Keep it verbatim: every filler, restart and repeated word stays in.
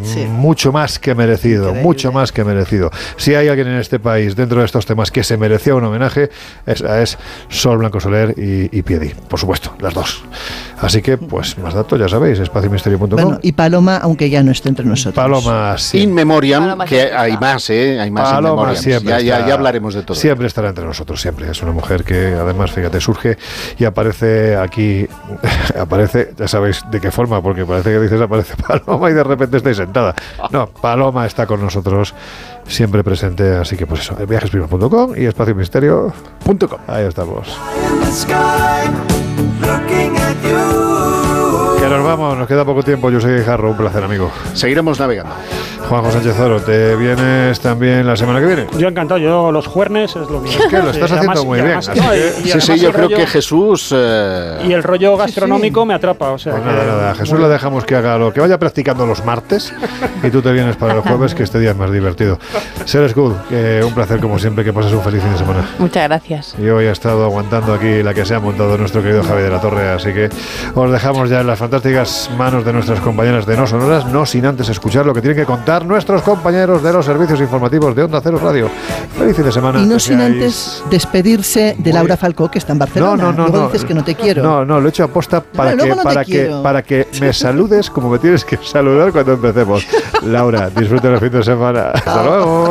sí. mucho más que merecido, Increíble. mucho más que merecido. Si hay alguien en este país dentro de estos temas que se merecía un homenaje, esa es Sol Blanco Soler y, y Piedi, por supuesto, las dos. Así que, pues, más datos, ya sabéis, espacio misterio punto com. Bueno, y Paloma, aunque ya no esté entre nosotros. Paloma, sí. In memoriam, Paloma que hay más, ¿eh? Hay más Paloma in memoriam. Siempre ya, está, ya, ya hablaremos de todo. Siempre estará entre nosotros, siempre. Es una mujer que, además, fíjate, surge y aparece aquí, aparece, ya sabéis de qué forma, porque parece que dices aparece Paloma y de repente estáis sentada. No, Paloma está con nosotros, siempre presente, así que pues eso, viajes prima punto com y espacio misterio punto com. Ahí estamos. Que nos vamos, nos queda poco tiempo. Yo soy Guijarro, un placer, amigo. Seguiremos navegando. Juanjo Sánchez Oro, ¿te vienes también la semana que viene? Yo encantado, yo los jueves es lo mismo. Es que lo estás haciendo además, muy bien. Además, no, que... y, y sí, sí, yo creo rollo, que Jesús... Eh... Y el rollo gastronómico sí, sí. me atrapa. O sea, pues nada, que... nada. A Jesús le dejamos que haga lo que vaya practicando los martes y tú te vienes para los jueves, que este día es más divertido. Seres Good, que un placer como siempre, que pases un feliz fin de semana. Muchas gracias. Yo hoy he estado aguantando aquí la que se ha montado nuestro querido Javier de la Torre, así que os dejamos ya en las fantásticas manos de nuestras compañeras de No Sonoras, no sin antes escuchar lo que tienen que contar nuestros compañeros de los servicios informativos de Onda Cero Radio. Feliz fin de semana. Y no sin antes despedirse de Laura Falcó, que está en Barcelona. No, no, no. Luego no, dices que no te quiero. No, no, lo he hecho aposta para, no, que, no para, que, para que me saludes como me tienes que saludar cuando empecemos. Laura, disfruta el fin de semana. Hasta luego.